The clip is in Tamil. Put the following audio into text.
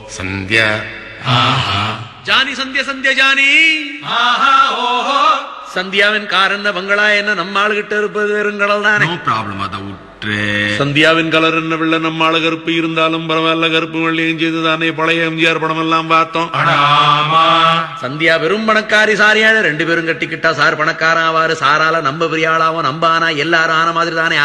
Sandhya. Johnny Sandhya Sandhya Johnny. சந்தியாவின் car என்ன, பங்களா என்ன, நம்ம ஆளுகிட்ட இருப்பது வெறுங்கடல் தானே. நோ ப்ராப்ளம், அதை விட்டு. சந்தியாவின் கலர் என்ன வெள்ள, நம்ம ஆளு கருப்பு இருந்தாலும் பரவாயில்ல, கருப்பு வெள்ளையும் செய்து தானே பழைய எம்ஜிஆர் படம் எல்லாம் பார்த்தோம். சந்தியா வெறும் பணக்காரி சாரியான, 2 பேரும் கட்டிக்கிட்டா சார் பணக்காரன் ஆவாரு, சாரால நம்ம பெரிய ஆளாவும், நம்ப ஆனா எல்லாரும் ஆன மாதிரி தானே